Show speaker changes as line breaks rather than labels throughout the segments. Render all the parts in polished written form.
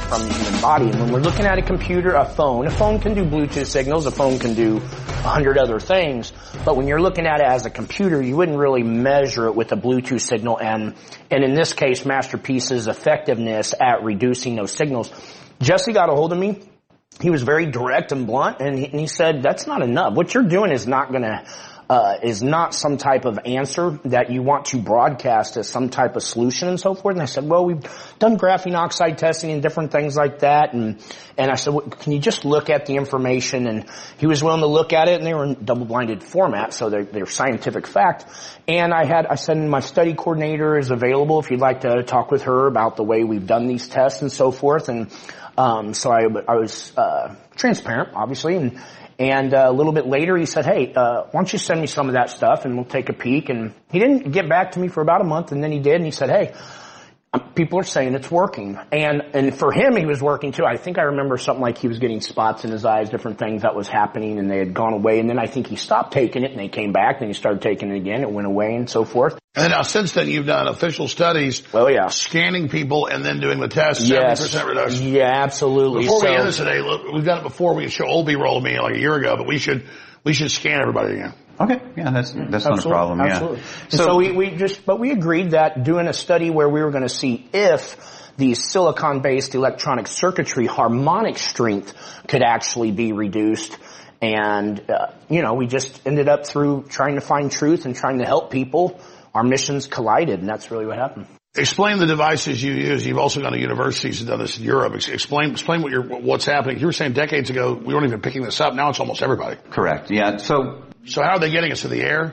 from the human body. And when we're looking at a computer, a phone can do Bluetooth signals, a phone can do 100 other things, but when you're looking at it as a computer, you wouldn't really measure it with a Bluetooth signal, and in this case, Masterpiece's effectiveness at reducing those signals. Jesse got a hold of me. He was very direct and blunt, and he said, that's not enough. What you're doing is not some type of answer that you want to broadcast as some type of solution and so forth. And I said, well, we've done graphene oxide testing and different things like that. And I said, well, can you just look at the information? And he was willing to look at it, and they were in double-blinded format, so they're scientific fact. And I said, my study coordinator is available if you'd like to talk with her about the way we've done these tests and so forth. And so I was transparent, obviously, and a little bit later he said, hey, why don't you send me some of that stuff and we'll take a peek. And he didn't get back to me for about a month, and then he did, and he said, hey, people are saying it's working. And for him, he was working too. I think I remember something like he was getting spots in his eyes, different things that was happening, and they had gone away. And then I think he stopped taking it, and they came back, and he started taking it again. It went away and so forth.
And now since then, you've done official studies.
Well, yeah.
Scanning people and then doing the test, 70%
yes.
reduction.
Yeah, absolutely.
Before we end this today, look, we've done it before. We show old B-roll of me like a year ago, but we should scan everybody again.
Okay, yeah, that's not a problem.
Absolutely.
Yeah.
So we agreed that doing a study where we were going to see if the silicon-based electronic circuitry harmonic strength could actually be reduced. And, we just ended up through trying to find truth and trying to help people. Our missions collided, and that's really what happened.
Explain the devices you use. You've also gone to universities and done this in Europe. Explain what's happening. You were saying decades ago we weren't even picking this up. Now it's almost everybody.
Correct. Yeah. So
how are they getting us to the air?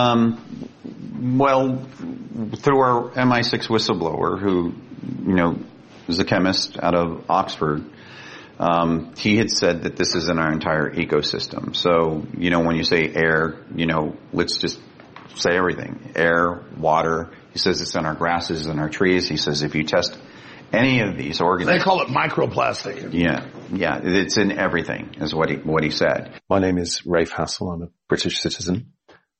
Well, through our MI6 whistleblower, who is a chemist out of Oxford. He had said that this is in our entire ecosystem. So when you say air, let's just say everything: air, water. He says it's in our grasses and our trees. He says if you test any of these organisms,
they call it microplastic.
Yeah, it's in everything, is what he said.
My name is Rafe Hassel. I'm a British citizen.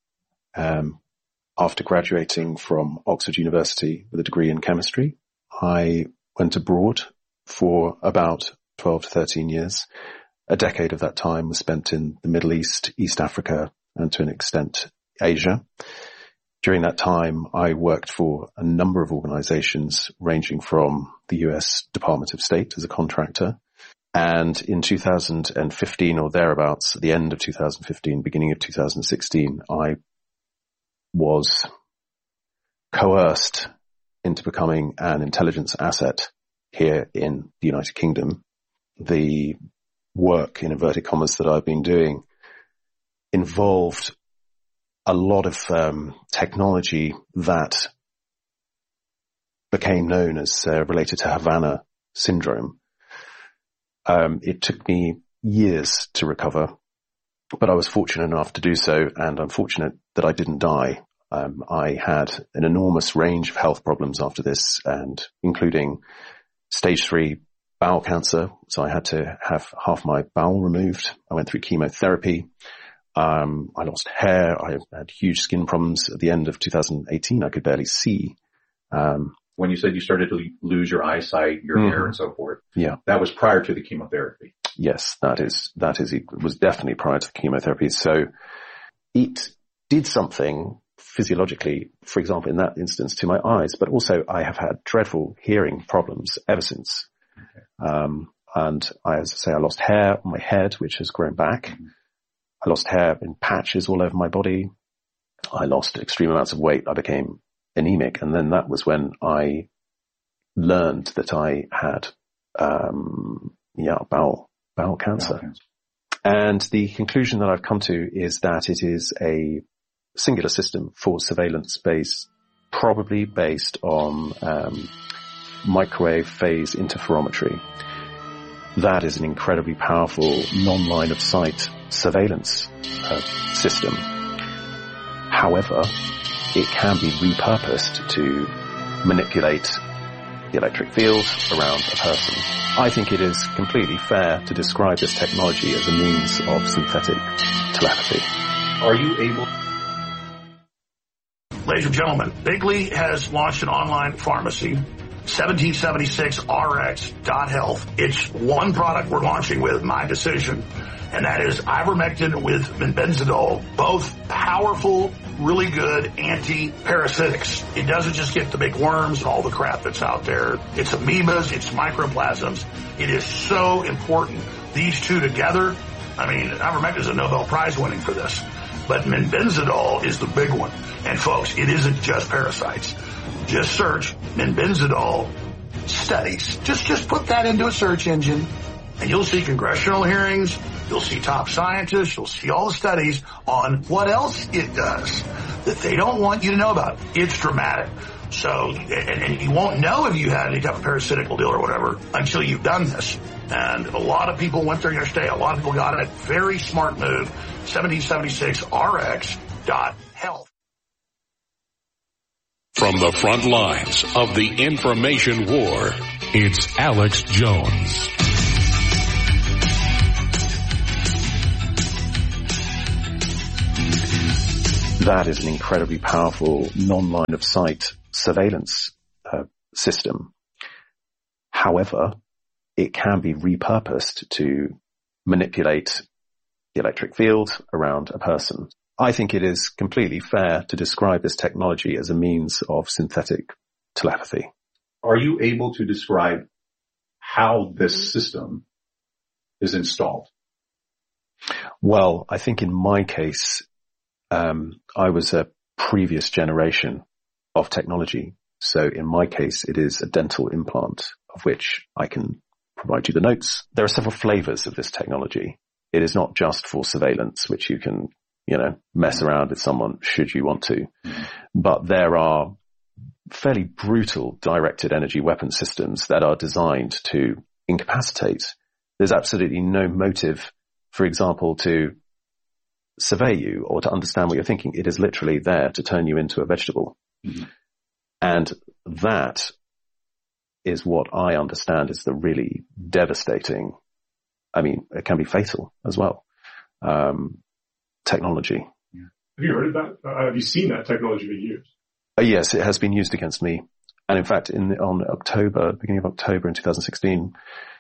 After graduating from Oxford University with a degree in chemistry, I went abroad for about 12 to 13 years. A decade of that time was spent in the Middle East, East Africa, and to an extent Asia. During that time, I worked for a number of organizations ranging from the US Department of State as a contractor. And in 2015 or thereabouts, at the end of 2015, beginning of 2016, I was coerced into becoming an intelligence asset here in the United Kingdom. The work, in inverted commas, that I've been doing involved a lot of technology that became known as related to Havana syndrome. It took me years to recover, but I was fortunate enough to do so, and I'm fortunate that I didn't die. I had an enormous range of health problems after this, and including stage 3 bowel cancer. So I had to have half my bowel removed. I went through chemotherapy. I lost hair. I had huge skin problems. At the end of 2018, I could barely see.
When you said you started to lose your eyesight, your hair and so forth.
Yeah.
That was prior to the chemotherapy.
Yes, it was definitely prior to the chemotherapy. So it did something physiologically, for example, in that instance, to my eyes, but also I have had dreadful hearing problems ever since. Okay. And as I say, I lost hair on my head, which has grown back. Mm-hmm. I lost hair in patches all over my body. I lost extreme amounts of weight. I became anemic. And then that was when I learned that I had, bowel cancer. And the conclusion that I've come to is that it is a singular system for surveillance probably based on, microwave phase interferometry. That is an incredibly powerful non-line of sight surveillance system. However, it can be repurposed to manipulate the electric field around a person. I think it is completely fair to describe this technology as a means of synthetic telepathy.
Are you able... Ladies and gentlemen, Bigley has launched an online pharmacy 1776rx.health. It's one product we're launching with, my decision, and that is ivermectin with benzidol, both powerful, really good anti-parasitics. It doesn't just get the big worms and all the crap that's out there. It's amoebas, it's microplasms. It is so important. These two together, I mean, ivermectin is a Nobel Prize winning for this, but benzidol is the big one. And folks, it isn't just parasites. Just search benzidol studies. Just put that into a search engine, and you'll see congressional hearings. You'll see top scientists. You'll see all the studies on what else it does that they don't want you to know about. It's dramatic. So, and you won't know if you had any type of parasitical deal or whatever until you've done this. And a lot of people went there yesterday. A lot of people got it. Very smart move. 1776rx.health.
From the front lines of the information war, it's Alex Jones.
That is an incredibly powerful non-line of sight surveillance system. However, it can be repurposed to manipulate the electric field around a person. I think it is completely fair to describe this technology as a means of synthetic telepathy.
Are you able to describe how this system is installed?
Well, I think in my case, I was a previous generation of technology. So in my case, it is a dental implant of which I can provide you the notes. There are several flavors of this technology. It is not just for surveillance, which you can, mess around with someone should you want to. But there are fairly brutal directed energy weapon systems that are designed to incapacitate. There's absolutely no motive, for example, to survey you or to understand what you're thinking. It is literally there to turn you into a vegetable. Mm-hmm. And that is what I understand is the really devastating, it can be fatal as well, technology.
Yeah. Have you heard of that? Have you seen that technology be used?
Yes, it has been used against me. And in fact, beginning of October in 2016,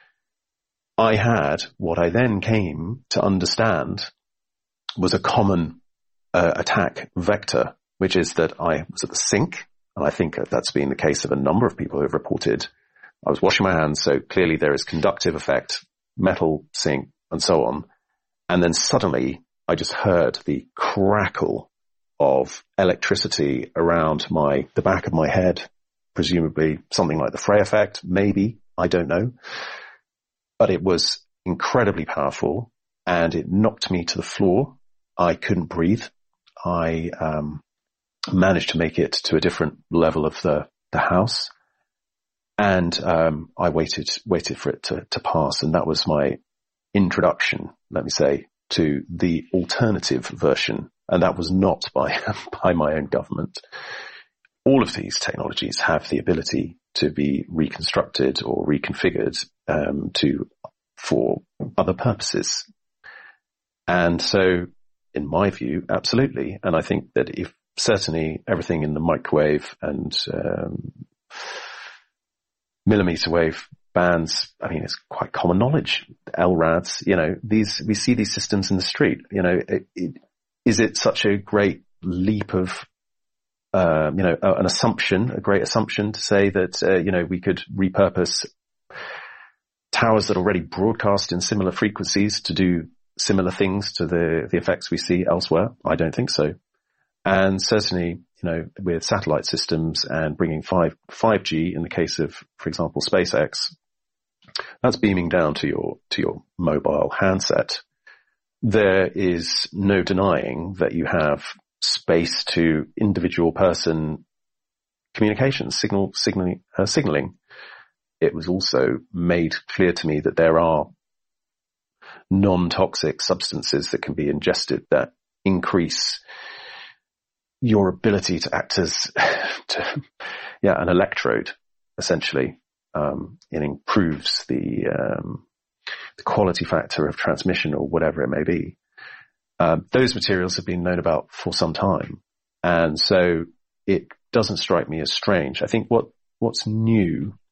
I had what I then came to understand was a common attack vector, which is that I was at the sink, and I think that's been the case of a number of people who have reported. I was washing my hands, so clearly there is conductive effect, metal sink, and so on. And then suddenly I just heard the crackle of electricity around the back of my head, presumably something like the Frey effect, maybe, I don't know. But it was incredibly powerful, and it knocked me to the floor. I couldn't breathe. I managed to make it to a different level of the house, and I waited for it to pass, and that was my introduction, let me say, to the alternative version, and that was not by my own government. All of these technologies have the ability to be reconstructed or reconfigured for other purposes. And so, in my view, absolutely. And I think that if certainly everything in the microwave and millimeter wave bands, it's quite common knowledge. LRADs, we see these systems in the street. Is it such a great leap of, an assumption, a great assumption to say that, we could repurpose towers that already broadcast in similar frequencies to do similar things to the effects we see elsewhere? I don't think so. And certainly, with satellite systems and bringing 5G in the case of, for example, SpaceX, that's beaming down to your mobile handset. There is no denying that you have space to individual person communications, signaling. It was also made clear to me that there are non-toxic substances that can be ingested that increase your ability to act as an electrode, essentially. It improves the quality factor of transmission or whatever it may be. Those materials have been known about for some time, and so it doesn't strike me as strange. I think what's new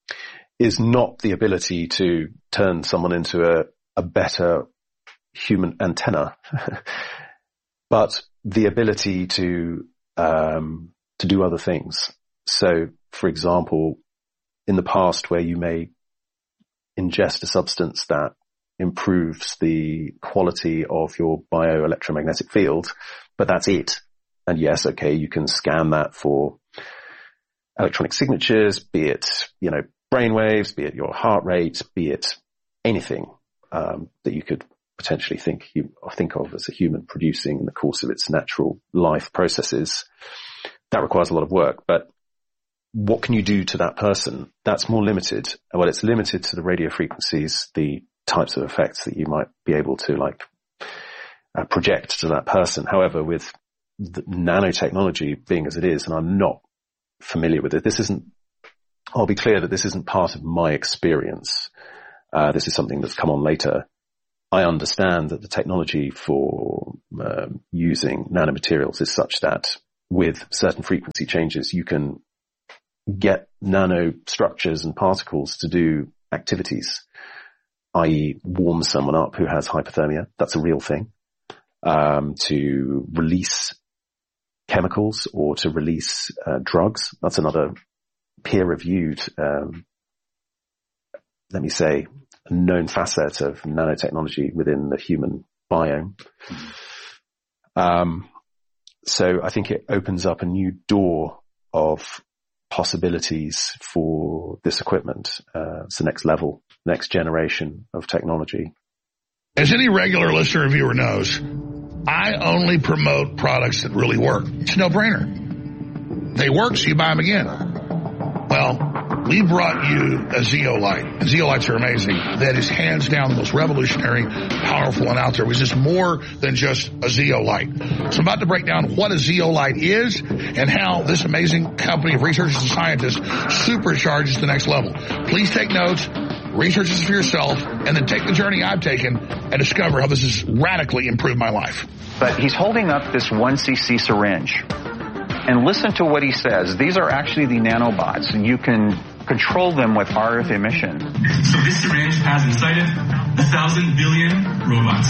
is not the ability to turn someone into a better human antenna, but the ability to do other things. So, for example, in the past where you may ingest a substance that improves the quality of your bioelectromagnetic field, but that's it. And yes, okay, you can scan that for electronic signatures, be it, brainwaves, be it your heart rate, be it anything, that you could potentially think of as a human producing in the course of its natural life processes. That requires a lot of work, but what can you do to that person? That's more limited. Well, it's limited to the radio frequencies, the types of effects that you might be able to project to that person. However, with the nanotechnology being as it is, and I'm not familiar with it, I'll be clear that this isn't part of my experience. This is something that's come on later. I understand that the technology for using nanomaterials is such that with certain frequency changes, you can get nanostructures and particles to do activities, i.e. warm someone up who has hypothermia. That's a real thing. To release chemicals or to release drugs. That's another peer-reviewed, a known facet of nanotechnology within the human biome. So I think it opens up a new door of possibilities for this equipment. It's the next level, next generation of technology.
As any regular listener or viewer knows, I only promote products that really work. It's a no-brainer. They work, so you buy them again. Well, we brought you a zeolite. And zeolites are amazing. That is hands down the most revolutionary, powerful one out there. It was just more than just a zeolite. So I'm about to break down what a zeolite is and how this amazing company of researchers and scientists supercharges the next level. Please take notes, research this for yourself, and then take the journey I've taken and discover how this has radically improved my life.
But he's holding up this 1cc syringe. And listen to what he says. These are actually the nanobots, and you can control them with RF emission.
So this syringe has inside it 1,000 billion robots.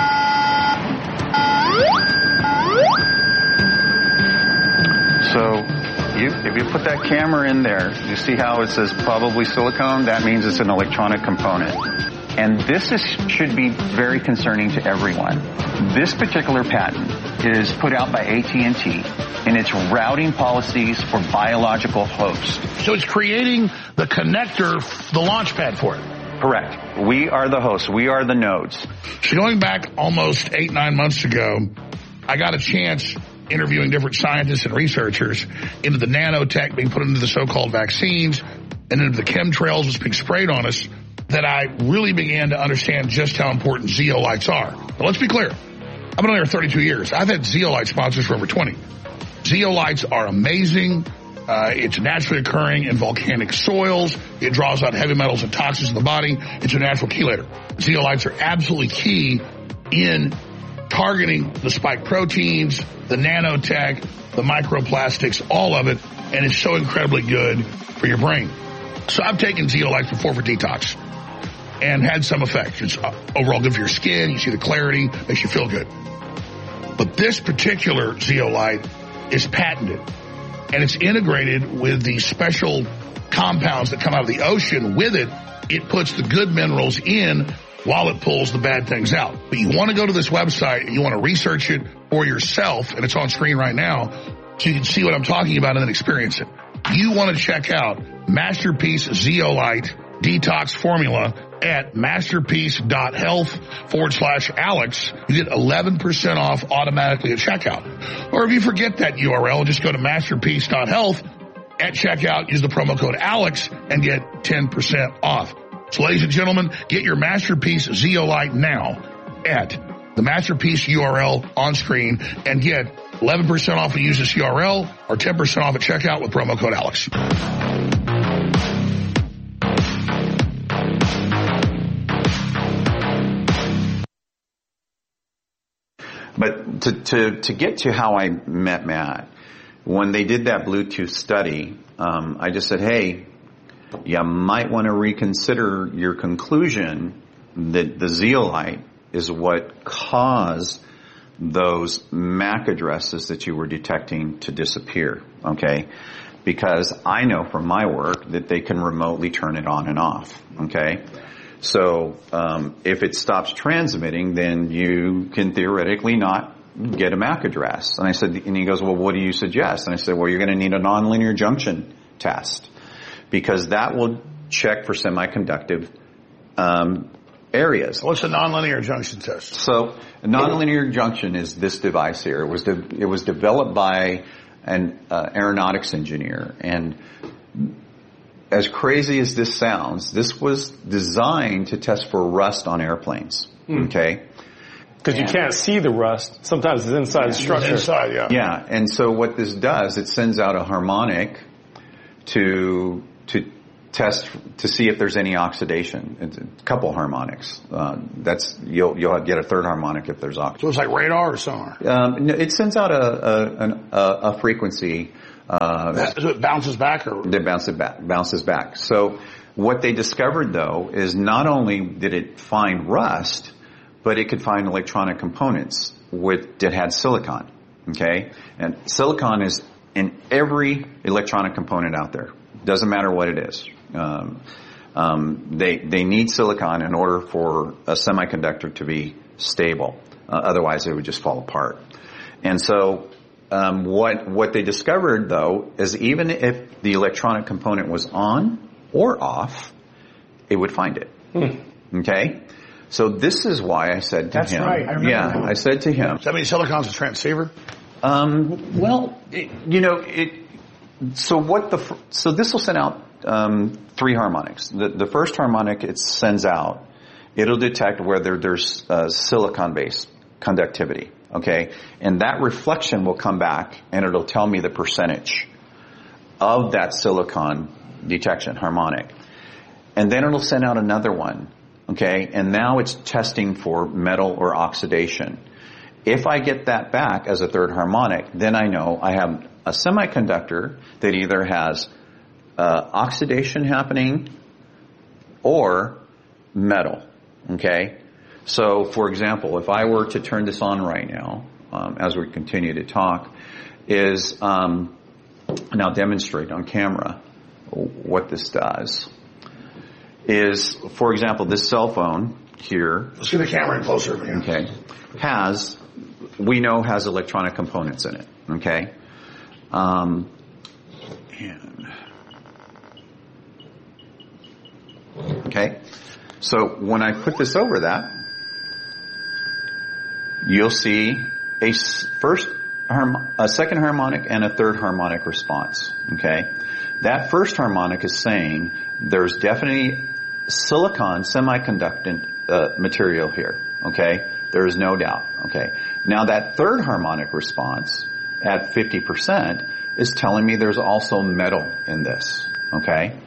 So if you put that camera in there, you see how it says probably silicone? That means it's an electronic component. And this should be very concerning to everyone. This particular patent is put out by AT&T, and it's routing policies for biological hosts.
So it's creating the connector, the launch pad for it.
Correct. We are the hosts. We are the nodes.
So going back almost 8-9 months ago, I got a chance interviewing different scientists and researchers into the nanotech being put into the so-called vaccines and into the chemtrails that's being sprayed on us, that I really began to understand just how important zeolites are. But let's be clear. I've been on here 32 years. I've had zeolite sponsors for over 20. Zeolites are amazing. It's naturally occurring in volcanic soils. It draws out heavy metals and toxins in the body. It's a natural chelator. Zeolites are absolutely key in targeting the spike proteins, the nanotech, the microplastics, all of it, and it's so incredibly good for your brain. So I've taken zeolites before for detox and had some effect. It's overall good for your skin. You see the clarity, makes you feel good. But this particular zeolite is patented, and it's integrated with these special compounds that come out of the ocean. With it, it puts the good minerals in while it pulls the bad things out. But you want to go to this website and you want to research it for yourself, and it's on screen right now, so you can see what I'm talking about and then experience it. You want to check out Masterpiece Zeolite Detox Formula at masterpiece.health/Alex. You get 11% off automatically at checkout. Or if you forget that URL, just go to masterpiece.health at checkout, use the promo code Alex, and get 10% off. So ladies and gentlemen, get your Masterpiece Zeolite now at the Masterpiece URL on screen and get 11% off when you use this URL or 10% off at checkout with promo code Alex.
But to get to how I met Matt, when they did that Bluetooth study, I just said, hey, you might want to reconsider your conclusion that the zeolite is what caused those MAC addresses that you were detecting to disappear, okay? Because I know from my work that they can remotely turn it on and off, okay? So if it stops transmitting, then you can theoretically not get a MAC address. And I said, and he goes, well, what do you suggest? And I said, well, you're going to need a nonlinear junction test, because that will check for semiconductive areas.
What's a nonlinear junction test?
So a nonlinear junction is this device here. It was developed by an aeronautics engineer, and as crazy as this sounds, this was designed to test for rust on airplanes. Okay.
Because you can't see the rust. Sometimes it's inside the structure.
It's inside, yeah.
Yeah, and so what this does, it sends out a harmonic to test to see if there's any oxidation. It's a couple harmonics. You'll get a third harmonic if there's oxidation.
So it's like radar or sonar?
No, it sends out a frequency.
So it bounces back, or
it bounces back. So what they discovered though is not only did it find rust, but it could find electronic components that had silicon. Okay, and silicon is in every electronic component out there. Doesn't matter what it is. They need silicon in order for a semiconductor to be stable. Otherwise, it would just fall apart. And so, what they discovered though is even if the electronic component was on or off, it would find it. Okay. So this is why I said to him.
That's right. I remember that.
I said to him.
Does that mean silicon's a transceiver?
So this will send out 3 harmonics. The first harmonic it sends out, it'll detect whether there's silicon-based conductivity, okay? And that reflection will come back and it'll tell me the percentage of that silicon detection harmonic. And then it'll send out another one, okay? And now it's testing for metal or oxidation. If I get that back as a third harmonic, then I know I have a semiconductor that either has oxidation happening or metal, okay? So, for example, if I were to turn this on right now, as we continue to talk, and I'll demonstrate on camera what this does, is, for example, this cell phone here.
Let's get the camera in closer. Man.
Okay. We know has electronic components in it, okay? Okay, so when I put this over that, you'll see a second harmonic and a third harmonic response. Okay, that first harmonic is saying there's definitely silicon semiconductor material here. Okay, there is no doubt. Okay, now that third harmonic response at 50% is telling me there's also metal in this. Okay.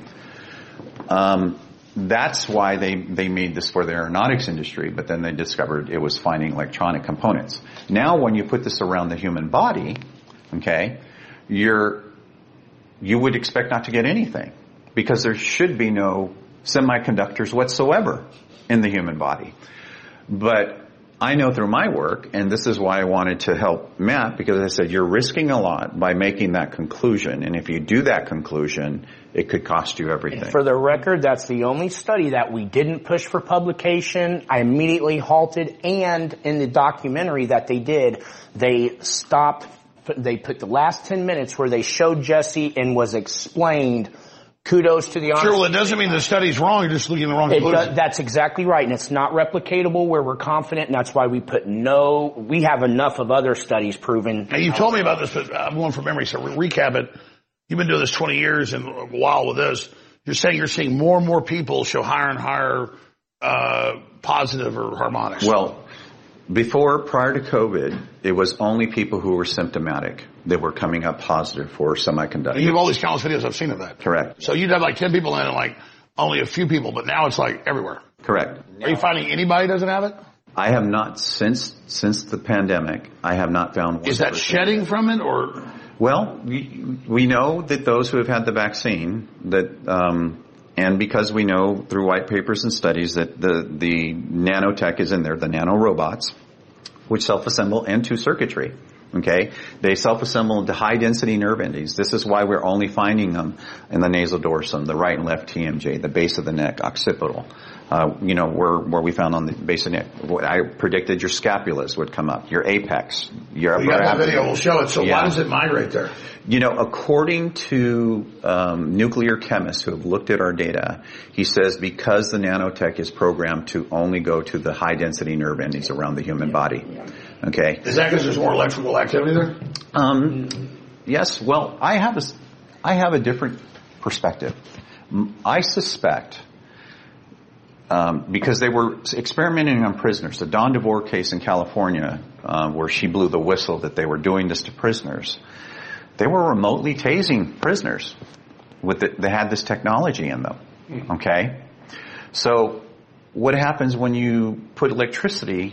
That's why they made this for the aeronautics industry, but then they discovered it was finding electronic components. Now when you put this around the human body, okay, you would expect not to get anything, because there should be no semiconductors whatsoever in the human body. But I know through my work, and this is why I wanted to help Matt, because I said you're risking a lot by making that conclusion, and if you do that conclusion, it could cost you everything.
And for the record, that's the only study that we didn't push for publication. I immediately halted, and in the documentary that they did, they stopped, they put the last 10 minutes where they showed Jesse and was explained. Kudos to the honest.
Sure, well, it doesn't mean the study's wrong. You're just looking at the wrong conclusion.
That's exactly right, and it's not replicatable where we're confident, and that's why we put we have enough of other studies proving.
Now, you told me about this, but I'm going from memory, so recap it. You've been doing this 20 years and a while with this. You're saying you're seeing more and more people show higher and higher positive or harmonics.
Well, prior to COVID, it was only people who were symptomatic that were coming up positive for semiconductors.
And you have all these countless videos. I've seen of that.
Correct.
So you'd have like 10 people in and like only a few people, but now it's like everywhere.
Correct.
Are you finding anybody doesn't have it?
I have not, since the pandemic, I have not found one.
Is that shedding from it, or?
Well, we know that those who have had the vaccine, that And because we know through white papers and studies that the nanotech is in there, the nanorobots, which self-assemble into circuitry. Okay? They self-assemble into high-density nerve endings. This is why we're only finding them in the nasal dorsum, the right and left TMJ, the base of the neck, occipital. Where we found on the base of the neck. What I predicted your scapulas would come up, your apex, your upper abdomen.
That video will show it. So why does it migrate there?
According to nuclear chemists who have looked at our data, he says because the nanotech is programmed to only go to the high-density nerve endings around the human body. Okay.
Is that because there's more electrical activity there?
Yes. Well, I have a different perspective. I suspect. Because they were experimenting on prisoners. The Dawn DeVore case in California, where she blew the whistle that they were doing this to prisoners, they were remotely tasing prisoners. They had this technology in them. Okay? So what happens when you put electricity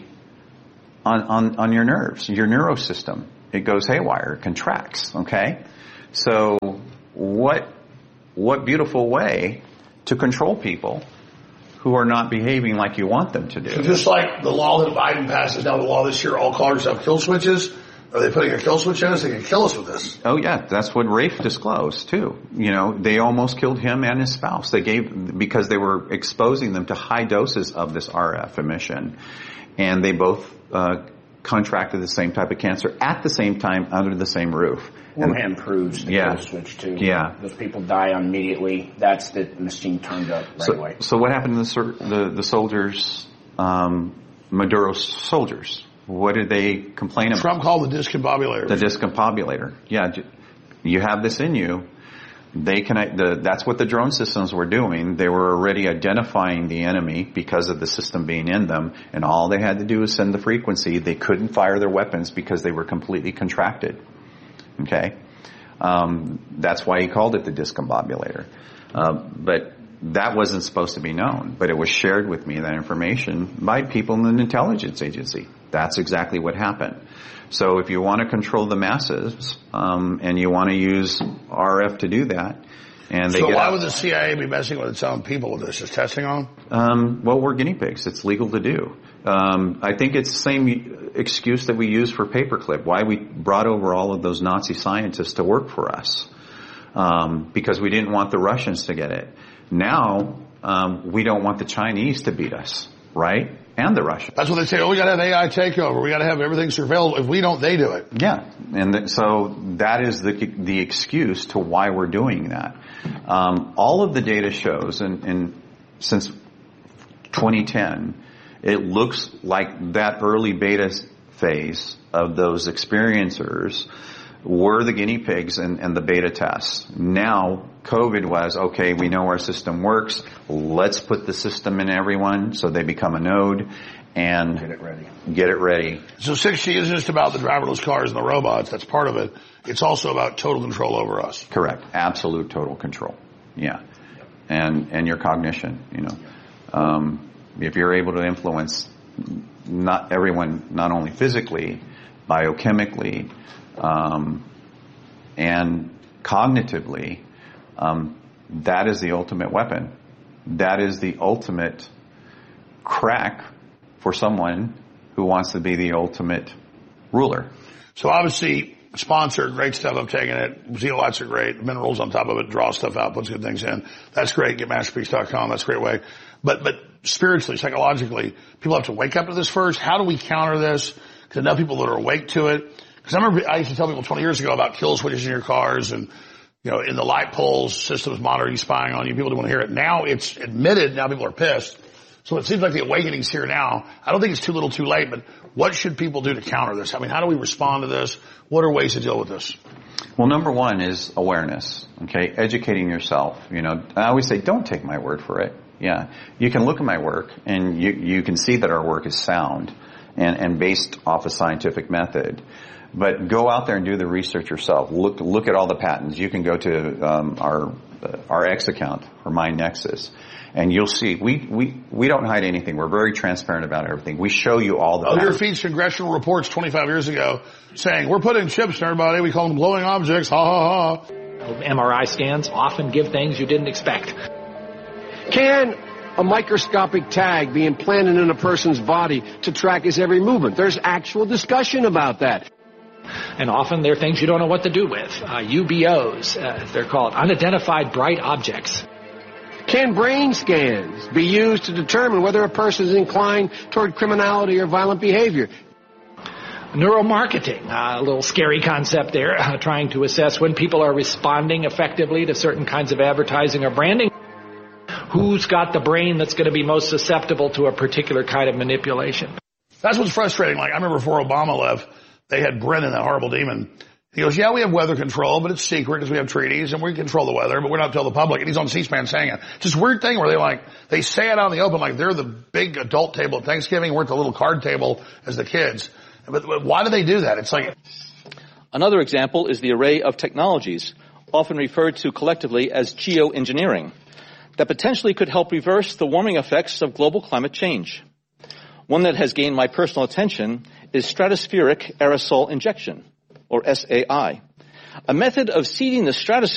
on your nerves, your neurosystem? It goes haywire, it contracts. Okay? So what beautiful way to control people who are not behaving like you want them to do.
So just like the law that Biden passes now, the law this year, all cars have kill switches. Are they putting a kill switch in us? They can kill us with this.
Oh yeah, that's what Rafe disclosed too. They almost killed him and his spouse. Because they were exposing them to high doses of this RF emission. And they both contracted the same type of cancer at the same time under the same roof.
Wuhan proves the kill switch too.
Yeah.
Those people die immediately. That's the machine turned up right away.
So what happened to the soldiers, Maduro's soldiers? What did they complain about?
Trump called the discombobulator.
The discombobulator. Yeah. You have this in you. That's what the drone systems were doing. They were already identifying the enemy because of the system being in them, and all they had to do was send the frequency. They couldn't fire their weapons because they were completely contracted. Okay? That's why he called it the discombobulator. But that wasn't supposed to be known. But it was shared with me, that information, by people in an intelligence agency. That's exactly what happened. So if you want to control the masses, and you want to use RF to do that, and they
why would the CIA be messing with its own people with this? Just testing on them?
Well, we're guinea pigs. It's legal to do. I think it's the same excuse that we use for paperclip. Why we brought over all of those Nazi scientists to work for us. Because we didn't want the Russians to get it. Now, we don't want the Chinese to beat us, right? And the Russians.
That's what they say. We gotta have AI takeover. We gotta have everything surveilled. If we don't, they do it.
Yeah. And so that is the excuse to why we're doing that. All of the data shows, and since 2010, it looks like that early beta phase of those experiencers were the guinea pigs and the beta tests. Now, COVID was, okay, we know our system works. Let's put the system in everyone so they become a node and get it ready.
So 6G isn't just about the driverless cars and the robots. That's part of it. It's also about total control over us.
Correct. Absolute total control. Yeah. And your cognition, if you're able to influence not everyone, not only physically, biochemically, and cognitively, that is the ultimate weapon. That is the ultimate crack for someone who wants to be the ultimate ruler.
So obviously, sponsor, great stuff. I'm taking it. Zeolites are great. Minerals on top of it, draw stuff out, puts good things in. That's great. Get masterpiece.com. That's a great way. But spiritually, psychologically, people have to wake up to this first. How do we counter this? Because enough people that are awake to it. Because I remember I used to tell people 20 years ago about kill switches in your cars and, in the light poles, systems monitoring, spying on you. People don't want to hear it. Now it's admitted. Now people are pissed. So it seems like the awakening's here now. I don't think it's too little too late, but what should people do to counter this? I mean, how do we respond to this? What are ways to deal with this?
Well, number one is awareness, okay? Educating yourself. I always say, don't take my word for it. Yeah. You can look at my work and you can see that our work is sound and based off a scientific method. But go out there and do the research yourself. Look at all the patents. You can go to our X account for MindNexus, and you'll see we don't hide anything. We're very transparent about everything. We show you all the.
Your feeds congressional reports 25 years ago saying we're putting chips in everybody. We call them glowing objects. Ha ha ha.
MRI scans often give things you didn't expect. Can a microscopic tag be implanted in a person's body to track his every movement? There's actual discussion about that.
And often they're things you don't know what to do with. UBOs, as they're called, unidentified bright objects.
Can brain scans be used to determine whether a person is inclined toward criminality or violent behavior?
Neuromarketing, a little scary concept there, trying to assess when people are responding effectively to certain kinds of advertising or branding. Who's got the brain that's going to be most susceptible to a particular kind of manipulation?
That's what's frustrating. Like, I remember before Obama left, they had Brennan, that horrible demon. He goes, yeah, we have weather control, but it's secret because we have treaties and we control the weather, but we're not tell the public. And he's on C-SPAN saying it. It's this weird thing where they say it out in the open like they're the big adult table at Thanksgiving, we're at the little card table as the kids. But why do they do that? It's like...
Another example is the array of technologies, often referred to collectively as geoengineering, that potentially could help reverse the warming effects of global climate change. One that has gained my personal attention is stratospheric aerosol injection, or SAI, a method of seeding the stratosphere